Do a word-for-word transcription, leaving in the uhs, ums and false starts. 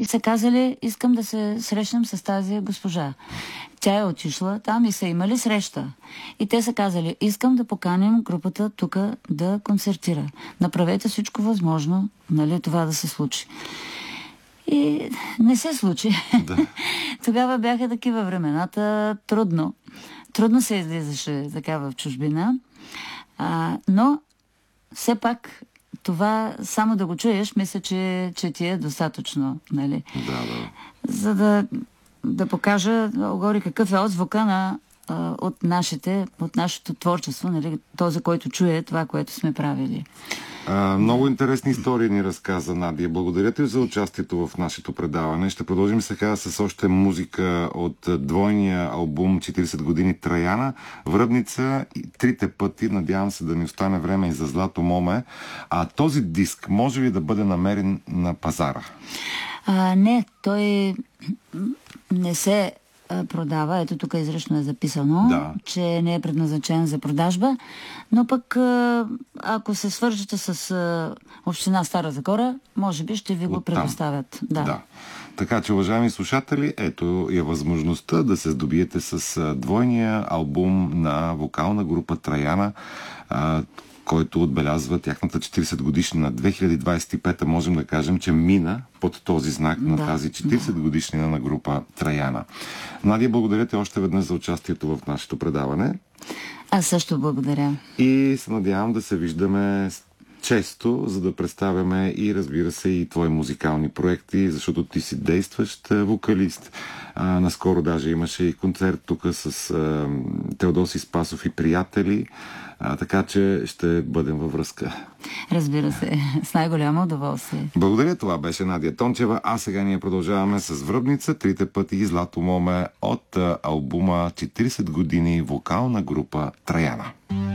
са казали, искам да се срещнем с тази госпожа. Тя е отишла там и са имали среща. И те са казали, искам да поканим групата тук да концертира. Направете всичко възможно, нали, това да се случи. И не се случи. Да. Тогава бяха такива времената, трудно. Трудно се излизаше така в чужбина. А, но все пак това само да го чуеш, мисля, че, че ти е достатъчно, нали? Да, да. За да, да покажа огори какъв е отзвука на, а, от, нашите, от нашето творчество, нали? Този, който чуе това, което сме правили. А, много интересни истории ни разказа Надя. Благодаря ти за участието в нашето предаване. Ще продължим сега с още музика от двойния албум четирийсет години Траяна, Връбница и Трите пъти. Надявам се да ни остане време и за Злато моме. А този диск може ли да бъде намерен на пазара? А, не, той не се продава. Ето тук изрично е записано, да, че не е предназначен за продажба, но пък ако се свържете с община Стара Загора, може би ще ви го предоставят. Да. Да. Така че, уважаеми слушатели, ето е възможността да се здобиете с двойния албум на вокална група Траяна, който отбелязва тяхната четирийсет годишнина. две хиляди двадесет и пета можем да кажем, че мина под този знак на да, тази четирийсет годишнина на група Траяна. Надя, благодаря ти още веднъж за участието в нашето предаване. Аз също благодаря. И се надявам да се виждаме често, за да представяме и, разбира се, и твои музикални проекти, защото ти си действащ вокалист. А, наскоро даже имаше и концерт тук с а, Теодоси Спасов и приятели, а, така че ще бъдем във връзка. Разбира се, с най-голямо удоволствие. Благодаря, това беше Надя Тончева, а сега ние продължаваме с Връбница, Трите пъти и Злато моме от а, албума четирийсет години вокална група Траяна.